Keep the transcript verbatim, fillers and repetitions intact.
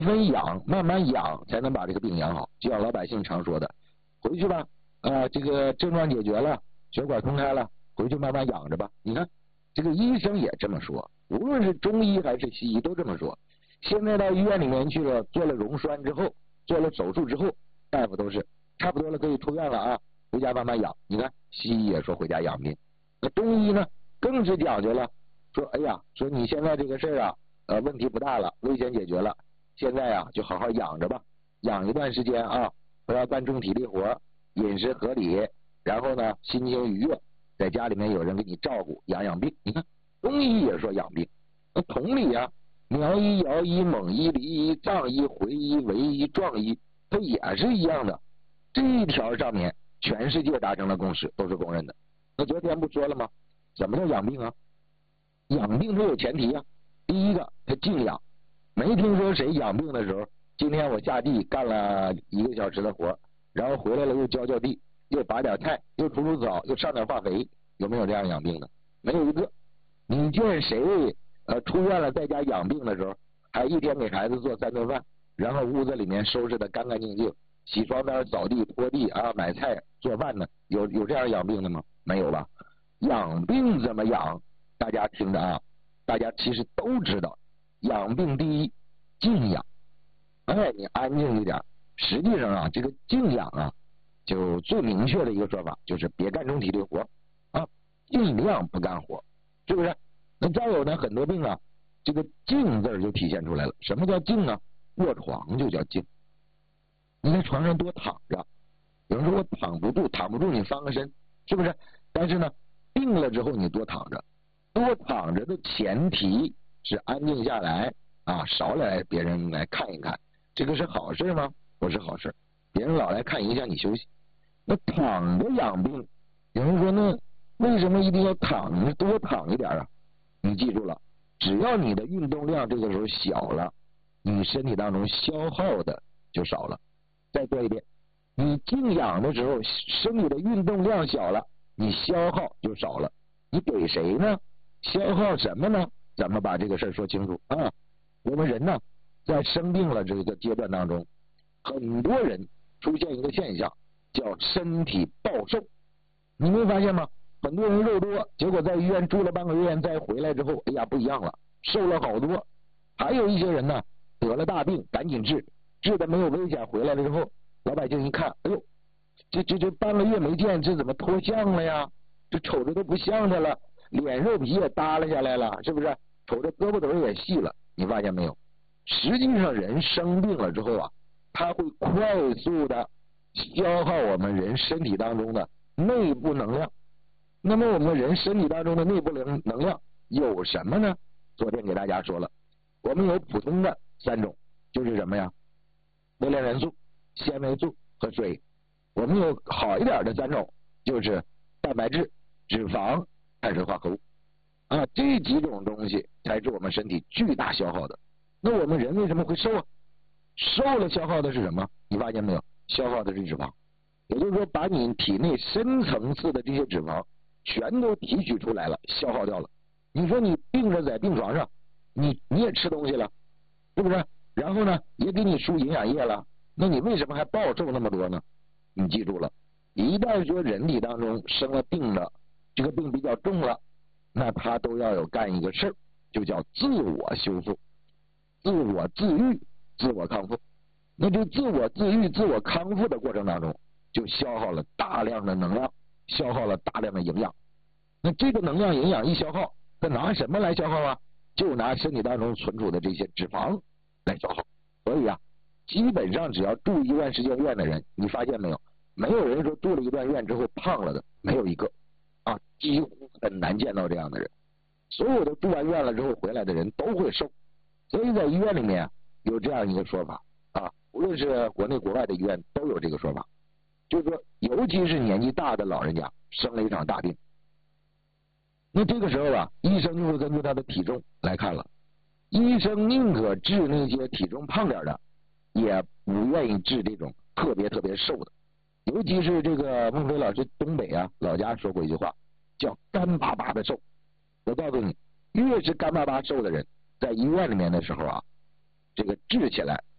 分养，慢慢养才能把这个病养好。就像老百姓常说的，回去吧，啊，这个症状解决了，血管通开了，回去慢慢养着吧。你看，这个医生也这么说，无论是中医还是西医都这么说。现在到医院里面去了，做了溶栓之后，做了手术之后，大夫都是差不多了，可以出院了啊，回家慢慢养。你看，西医也说回家养病，那中医呢更是讲究了，说哎呀，说你现在这个事儿啊，呃，问题不大了，危险解决了，现在啊就好好养着吧，养一段时间啊，不要干重体力活，饮食合理，然后呢心情愉悦，在家里面有人给你照顾，养养病。你看，中医也说养病，那同理啊。苗医、姚医、蒙医、黎医、藏医、回医、维医、壮医，它也是一样的。这一条上面，全世界达成了共识，都是公认的。那昨天不说了吗？怎么叫养病啊？养病它有前提啊。第一个，它静养。没听说谁养病的时候，今天我下地干了一个小时的活，然后回来了又浇浇地，又拔点菜，又除除草，又上点化肥，有没有这样养病的？没有一个。你见谁？呃，出院了，在家养病的时候，还一天给孩子做三顿饭，然后屋子里面收拾的干干净净，洗床单、扫地、拖地啊，买菜、做饭呢，有有这样养病的吗？没有吧？养病怎么养？大家听着啊，大家其实都知道，养病第一，静养。哎，你安静一点。实际上啊，这个静养啊，就最明确的一个说法就是别干重体力活啊，尽量不干活，是不是？那再有呢，很多病啊，这个静字就体现出来了。什么叫静啊？卧床就叫静。你在床上多躺着，有人说我躺不住，躺不住你翻个身，是不是？但是呢，病了之后你多躺着，多躺着的前提是安静下来啊，少来别人来看一看，这个是好事吗？不是好事，别人老来看影响你休息。那躺着养病，有人说那为什么一定要躺着多躺一点啊？你记住了，只要你的运动量这个时候小了，你身体当中消耗的就少了。再说一遍，你静养的时候，身体的运动量小了，你消耗就少了。你给谁呢？消耗什么呢？咱们把这个事儿说清楚啊。我们人呢，在生病了这个阶段当中，很多人出现一个现象，叫身体暴瘦。你没发现吗？很多人肉多，结果在医院住了半个月，再回来之后，哎呀不一样了，瘦了好多。还有一些人呢，得了大病赶紧治，治的没有危险，回来了之后，老百姓一看，哎呦，这这这半个月没见，这怎么脱相了呀？这瞅着都不像他了，脸肉皮也耷拉下来了，是不是？瞅着胳膊腿也细了，你发现没有？实际上人生病了之后啊，他会快速的消耗我们人身体当中的内部能量。那么我们人身体当中的内部能能量有什么呢？昨天给大家说了，我们有普通的三种，就是什么呀？微量元素、纤维素和水。我们有好一点的三种，就是蛋白质、脂肪、碳水化合物啊，这几种东西才是我们身体巨大消耗的。那我们人为什么会瘦啊？瘦了消耗的是什么？你发现没有？消耗的是脂肪。也就是说，把你体内深层次的这些脂肪全都提取出来了，消耗掉了。你说你病着在病床上，你你也吃东西了，是不是？然后呢，也给你输营养液了，那你为什么还暴瘦那么多呢？你记住了，一旦说人体当中生了病了，这个病比较重了，那他都要有干一个事儿，就叫自我修复、自我自愈、自我康复。那这自我自愈、自我康复的过程当中，就消耗了大量的能量，消耗了大量的营养。那这个能量营养一消耗，那拿什么来消耗啊？就拿身体当中存储的这些脂肪来消耗。所以啊，基本上只要住一段时间院的人，你发现没有？没有人说住了一段院之后胖了的，没有一个啊，几乎很难见到这样的人。所有的住完院了之后回来的人都会瘦。所以在医院里面有这样一个说法啊，无论是国内国外的医院都有这个说法，就是说，尤其是年纪大的老人家生了一场大病，那这个时候啊，医生就会根据他的体重来看了。医生宁可治那些体重胖点的，也不愿意治这种特别特别瘦的。尤其是这个孟非老师东北啊老家说过一句话，叫干巴巴的瘦。我告诉你，越是干巴巴瘦的人，在医院里面的时候啊，这个治起来